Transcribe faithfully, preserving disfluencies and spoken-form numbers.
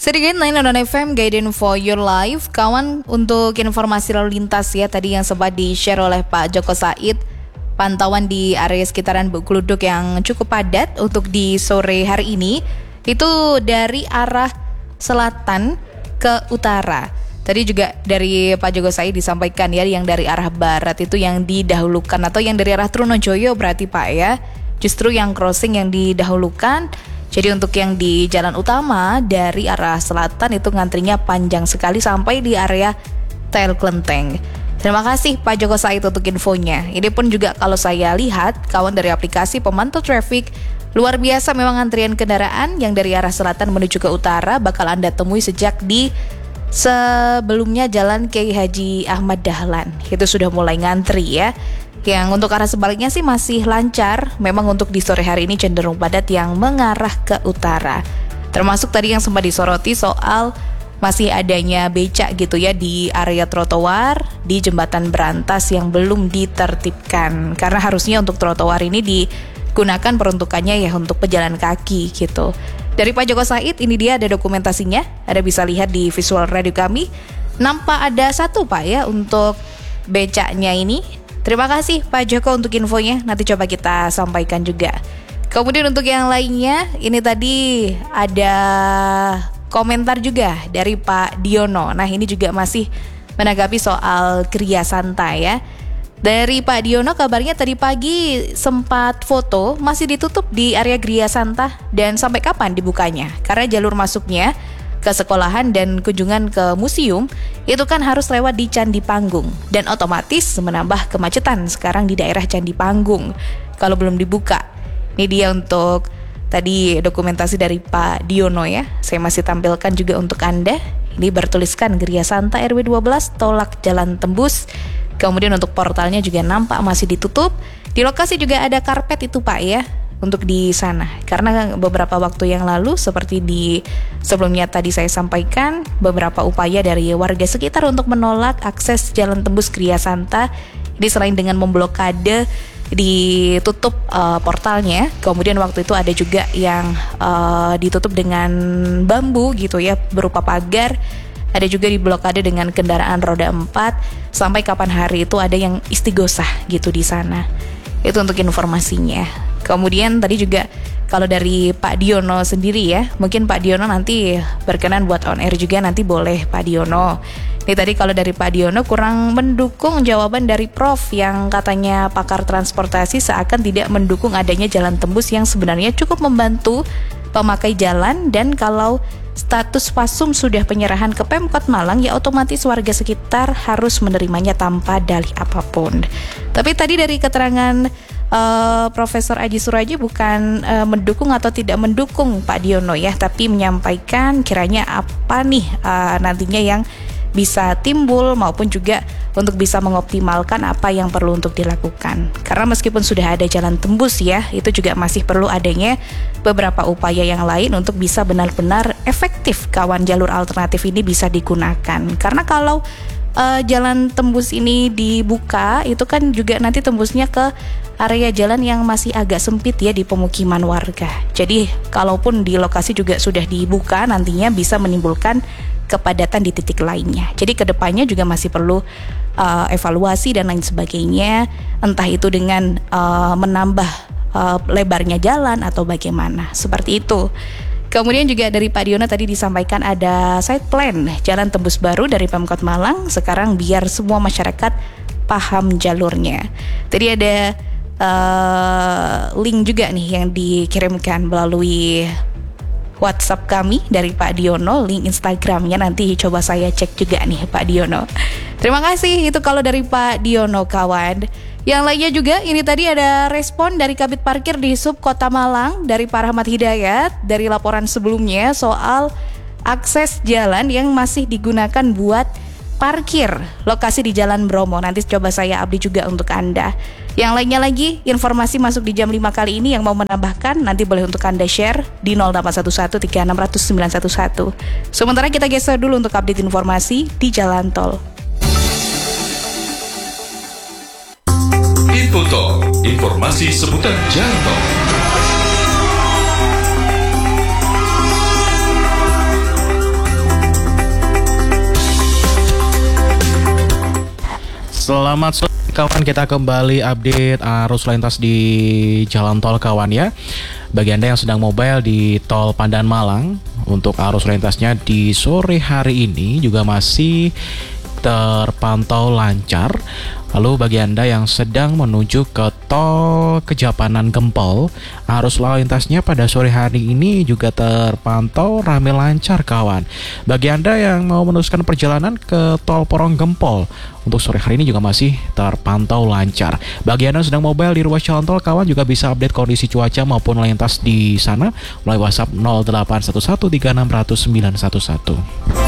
Sedikit sembilan puluh enam F M Guiding for Your Life. Kawan, untuk informasi lalu lintas ya, tadi yang sempat di-share oleh Pak Joko Said, pantauan di area sekitaran Gluduk yang cukup padat untuk di sore hari ini, itu dari arah selatan ke utara. Tadi juga dari Pak Joko Said disampaikan ya, yang dari arah barat itu yang didahulukan, atau yang dari arah Trunojoyo berarti Pak ya, justru yang crossing yang didahulukan. Jadi untuk yang di jalan utama dari arah selatan itu ngantrinya panjang sekali sampai di area Tel Klenteng. Terima kasih Pak Joko Said untuk infonya. Ini pun juga kalau saya lihat, kawan, dari aplikasi pemantau traffic, luar biasa memang antrian kendaraan yang dari arah selatan menuju ke utara bakal Anda temui sejak di sebelumnya Jalan Kiai Haji Ahmad Dahlan. Itu sudah mulai ngantri ya. Yang untuk arah sebaliknya sih masih lancar. Memang untuk di sore hari ini cenderung padat yang mengarah ke utara. Termasuk tadi yang sempat disoroti soal masih adanya becak gitu ya di area trotoar di Jembatan Berantas yang belum ditertibkan. Karena harusnya untuk trotoar ini digunakan peruntukannya ya untuk pejalan kaki gitu. Dari Pak Joko Said, ini dia ada dokumentasinya. Ada bisa lihat di visual radio kami. Nampak ada satu Pak ya untuk becaknya ini. Terima kasih Pak Joko untuk infonya, nanti coba kita sampaikan juga. Kemudian untuk yang lainnya, ini tadi ada komentar juga dari Pak Diono. Nah ini juga masih menanggapi soal Gria Santa ya. Dari Pak Diono kabarnya tadi pagi sempat foto masih ditutup di area Gria Santa, dan sampai kapan dibukanya? Karena jalur masuknya ke sekolahan dan kunjungan ke museum itu kan harus lewat di Candi Panggung, dan otomatis menambah kemacetan sekarang di daerah Candi Panggung kalau belum dibuka. Ini dia untuk tadi dokumentasi dari Pak Diono ya. Saya masih tampilkan juga untuk Anda. Ini bertuliskan Gria Santa R W dua belas tolak Jalan Tembus. Kemudian untuk portalnya juga nampak masih ditutup. Di lokasi juga ada karpet itu Pak ya, untuk di sana. Karena beberapa waktu yang lalu seperti di sebelumnya tadi saya sampaikan, beberapa upaya dari warga sekitar untuk menolak akses Jalan Tembus Gria Santa. Ini selain dengan memblokade ditutup uh, portalnya, kemudian waktu itu ada juga yang uh, ditutup dengan bambu gitu ya, berupa pagar. Ada juga diblokade dengan kendaraan roda empat. Sampai kapan hari itu ada yang istighosah gitu di sana. Itu untuk informasinya. Kemudian tadi juga kalau dari Pak Diono sendiri ya, mungkin Pak Diono nanti berkenan buat on air juga, nanti boleh Pak Diono. Ini tadi kalau dari Pak Diono kurang mendukung jawaban dari Prof yang katanya pakar transportasi seakan tidak mendukung adanya jalan tembus yang sebenarnya cukup membantu pemakai jalan, dan kalau status Pasum sudah penyerahan ke Pemkot Malang ya otomatis warga sekitar harus menerimanya tanpa dalih apapun. Tapi tadi dari keterangan uh, Profesor Aji Suraji bukan uh, mendukung atau tidak mendukung Pak Diono ya, tapi menyampaikan kiranya apa nih uh, nantinya yang bisa timbul maupun juga untuk bisa mengoptimalkan apa yang perlu untuk dilakukan. Karena meskipun sudah ada jalan tembus ya, itu juga masih perlu adanya beberapa upaya yang lain untuk bisa benar-benar efektif kawan jalur alternatif ini bisa digunakan. Karena kalau uh, jalan tembus ini dibuka, itu kan juga nanti tembusnya ke area jalan yang masih agak sempit ya di pemukiman warga. Jadi kalaupun di lokasi juga sudah dibuka, nantinya bisa menimbulkan kepadatan di titik lainnya. Jadi kedepannya juga masih perlu uh, evaluasi dan lain sebagainya, entah itu dengan uh, menambah uh, lebarnya jalan atau bagaimana, seperti itu. Kemudian juga dari Pak Diono tadi disampaikan ada side plan jalan tembus baru dari Pemkot Malang sekarang biar semua masyarakat paham jalurnya. Tadi ada uh, link juga nih yang dikirimkan melalui WhatsApp kami dari Pak Diono, link Instagramnya nanti coba saya cek juga nih Pak Diono. Terima kasih itu kalau dari Pak Diono kawan. Yang lainnya juga ini tadi ada respon dari Kabid Parkir di Sub Kota Malang dari Pak Rahmat Hidayat dari laporan sebelumnya soal akses jalan yang masih digunakan buat parkir lokasi di Jalan Bromo. Nanti coba saya update juga untuk Anda. Yang lainnya lagi, informasi masuk di jam lima kali ini yang mau menambahkan, nanti boleh untuk Anda share di nol delapan satu satu tiga enam nol nol sembilan satu satu. Sementara kita geser dulu untuk update informasi di jalan tol. Info Tol, informasi seputar jalan tol. Selamat sore kawan, kita kembali update arus lintas di jalan tol kawan ya. Bagi Anda yang sedang mobile di tol Pandan Malang, untuk arus lintasnya di sore hari ini juga masih terpantau lancar. Lalu bagi Anda yang sedang menuju ke tol Kejapanan Gempol, arus lalu lintasnya pada sore hari ini juga terpantau ramai lancar kawan. Bagi Anda yang mau meneruskan perjalanan ke tol Porong Gempol, untuk sore hari ini juga masih terpantau lancar. Bagi Anda yang sedang mobile di ruas jalan tol kawan, juga bisa update kondisi cuaca maupun lalu lintas di sana melalui WhatsApp nol delapan satu satu tiga enam nol nol sembilan satu satu.